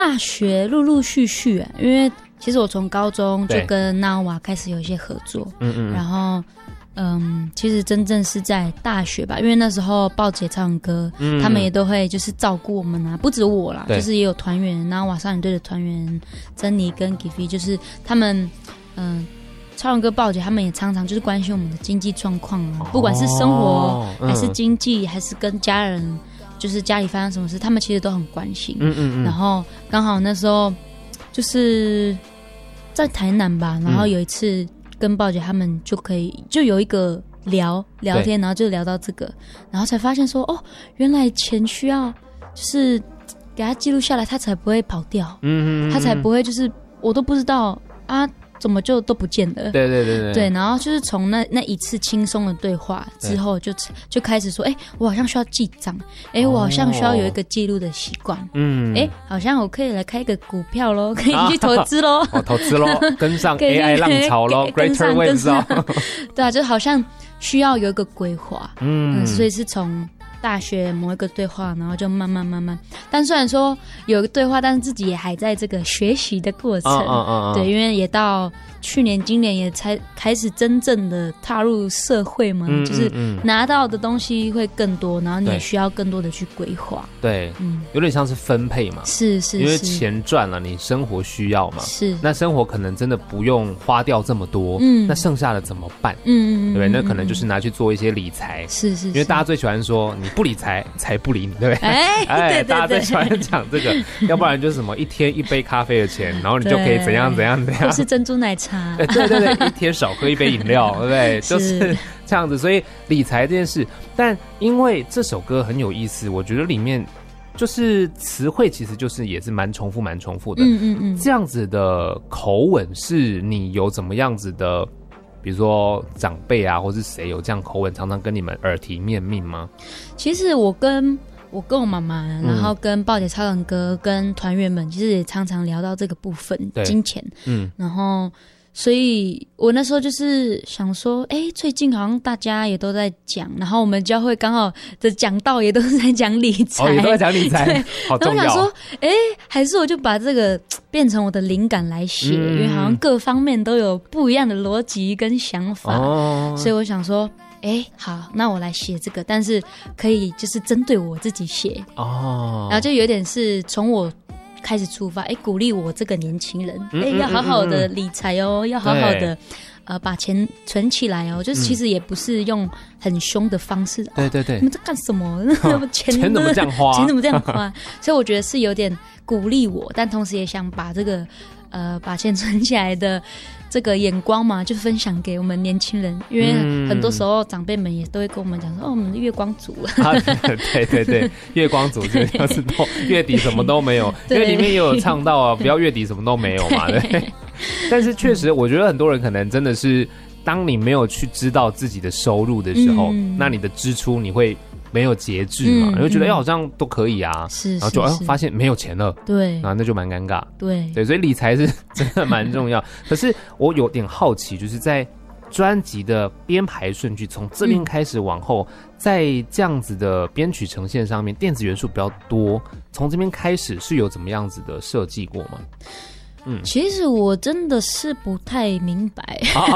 大学陆陆续续因为其实我从高中就跟纳瓦开始有一些合作，然后其实真正是在大学吧，因为那时候鲍姐唱歌，他们也都会就是照顾我们啊，不止我啦，就是也有团员，纳瓦少女队的团员珍妮跟 Giffy， 就是他们超人哥鲍姐他们也常常就是关心我们的经济状况啊，不管是生活还是经济，还是跟家人就是家里发生什么事，他们其实都很关心。然后刚好那时候就是在台南吧，然后有一次跟鲍姐他们就有一个聊天，然后就聊到这个，然后才发现说原来钱需要就是给他记录下来，他才不会跑掉，他才不会就是我都不知道啊怎么就都不见了。对，然后就是从那一次轻松的对话之后就开始说我好像需要记账，我好像需要有一个记录的习惯，好像我可以来开一个股票咯，可以去投资咯， 投资咯，跟上 AI 浪潮咯，Greater Waves 咯。 对啊，就好像需要有一个规划，所以是从大学某一个对话，然后就慢慢，但虽然说有一个对话，但是自己也还在这个学习的过程，对，因为也到去年今年也才开始真正的踏入社会嘛，就是拿到的东西会更多，然后你也需要更多的去规划， 对，有点像是分配嘛， 是因为钱赚了，你生活需要嘛，是，那生活可能真的不用花掉这么多，那剩下的怎么办？对不对？那可能就是拿去做一些理财，是，因为大家最喜欢说你不理财，财不理你，对不对？对，大家最喜欢讲这个，要不然就是什么一天一杯咖啡的钱，然后你就可以怎样， 或是珍珠奶茶， 对，一天少喝一杯饮料，对不对？就是这样子。所以理财这件事，但因为这首歌很有意思，我觉得里面就是词汇其实就是也是蛮重复的，这样子的口吻是你有怎么样子的？比如说长辈啊，或是谁有这样口吻，常常跟你们耳提面命吗？ 其实我跟我妈妈，然后跟鲍姐、超人哥、跟团员们，其实也常常聊到这个部分，金钱。然后，所以我那时候就是想说，最近好像大家也都在讲，然后我们教会刚好的讲道也都是在讲理财， 也都在讲理财，好重要。 然后想说，还是我就把这个变成我的灵感来写，因为好像各方面都有不一样的逻辑跟想法，所以我想说。好，那我来写这个，但是可以就是针对我自己写然后就有点是从我开始出发，鼓励我这个年轻人，要好好的理财哦，要好好的把钱存起来哦，就是其实也不是用很凶的方式，对，你们在干什么？钱怎么这样花？ 钱怎么这样花？所以我觉得是有点鼓励我，但同时也想把这个把钱存起来的这个眼光嘛，就分享给我们年轻人，因为很多时候长辈们也都会跟我们讲说，我们是月光族对，月光族就是月底什么都没有，因为里面也有唱到啊，不要月底什么都没有嘛，对。但是确实，我觉得很多人可能真的是，当你没有去知道自己的收入的时候，那你的支出你会没有节制嘛，你会觉得好像都可以啊，然后就发现没有钱了，对，然后那就蛮尴尬，对，所以理财是真的蛮重要。可是我有点好奇，就是在专辑的编排顺序，从这边开始往后，在这样子的编曲呈现上面，电子元素比较多，从这边开始是有怎么样子的设计过吗？ 其实我真的是不太明白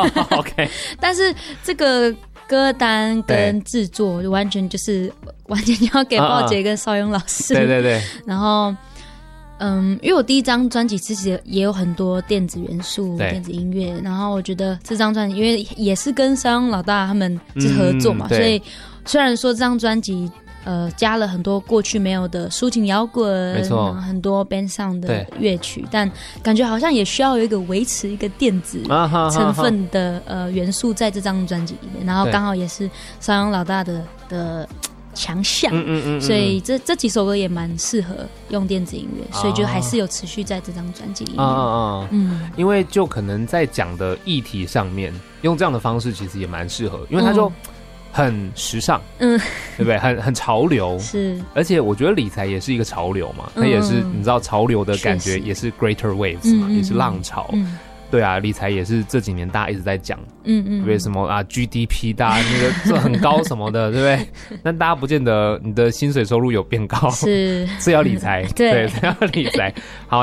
OK 但是这个歌单跟制作完全交给鲍姐跟邵雍老师， 对， 然后因为我第一张专辑其实也有很多电子元素、电子音乐，然后我觉得这张专辑因为也是跟邵雍老大他们是合作嘛，所以虽然说这张专辑加了很多过去没有的抒情摇滚，没错，很多 band 上的乐曲，但感觉好像也需要有一个维持一个电子成分的元素在这张专辑里面，然后刚好也是邵雍老大的强项，所以这几首歌也蛮适合用电子音乐，所以就还是有持续在这张专辑里面。 因为就可能在讲的议题上面，用这样的方式其实也蛮适合，因为它就很时尚，对不对？很潮流，是。而且我觉得理财也是一个潮流嘛，它也是你知道潮流的感觉，也是 Greater Waves 嘛，也是浪潮。对啊，理财也是这几年大家一直在讲，对不对？什么啊 GDP 大家那个这很高什么的，对不对？但大家不见得你的薪水收入有变高，是要理财，对，要理财。好。